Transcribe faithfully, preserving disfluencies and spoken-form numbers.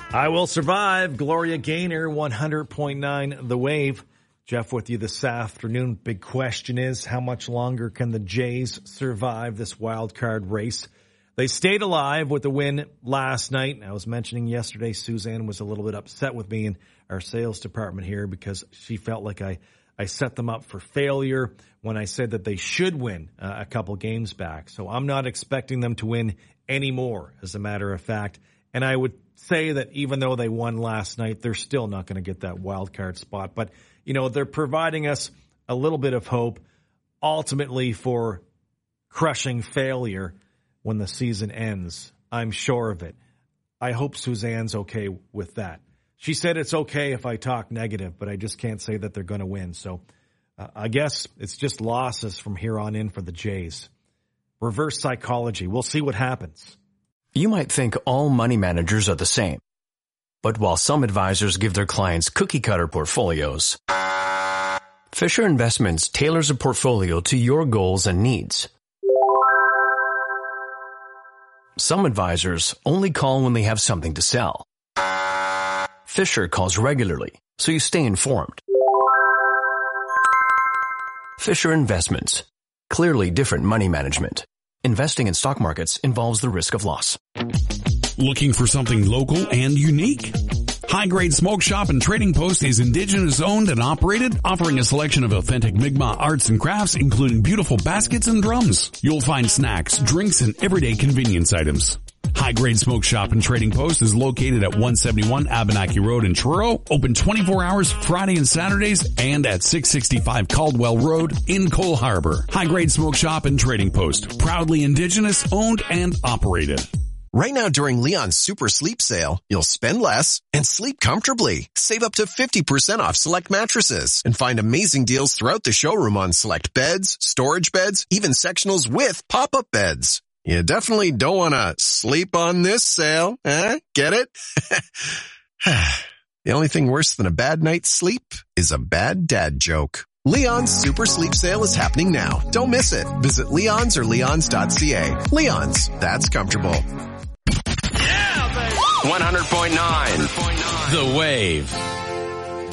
I Will Survive, Gloria Gaynor, one hundred point nine The Wave. Jeff with you this afternoon. Big question is, how much longer can the Jays survive this wild card race? They stayed alive with the win last night. I was mentioning yesterday, Suzanne was a little bit upset with me in our sales department here because she felt like I, I set them up for failure when I said that they should win uh, a couple games back. So I'm not expecting them to win anymore, as a matter of fact. And I would say that even though they won last night, they're still not going to get that wild card spot. But, you know, they're providing us a little bit of hope ultimately for crushing failure when the season ends. I'm sure of it. I hope Suzanne's okay with that. She said it's okay if I talk negative, but I just can't say that they're going to win. So uh, I guess it's just losses from here on in for the Jays. Reverse psychology. We'll see what happens. You might think all money managers are the same. But while some advisors give their clients cookie-cutter portfolios, Fisher Investments tailors a portfolio to your goals and needs. Some advisors only call when they have something to sell. Fisher calls regularly, so you stay informed. Fisher Investments. Clearly different money management. Investing in stock markets involves the risk of loss. Looking for something local and unique? High Grade Smoke Shop and Trading Post is Indigenous owned and operated, offering a selection of authentic Mi'kmaq arts and crafts, including beautiful baskets and drums. You'll find snacks, drinks, and everyday convenience items. High Grade Smoke Shop and Trading Post is located at one seventy-one Abenaki Road in Truro, open twenty-four hours Friday and Saturdays, and at six sixty-five Caldwell Road in Cole Harbour. High Grade Smoke Shop and Trading Post, proudly Indigenous owned and operated. Right now during Leon's Super Sleep Sale, you'll spend less and sleep comfortably. Save up to fifty percent off select mattresses and find amazing deals throughout the showroom on select beds, storage beds, even sectionals with pop-up beds. You definitely don't want to sleep on this sale, eh? Get it? The only thing worse than a bad night's sleep is a bad dad joke. Leon's Super Sleep Sale is happening now. Don't miss it. Visit Leon's or leons dot c a. Leon's, that's comfortable. Yeah, baby. one hundred point nine The Wave.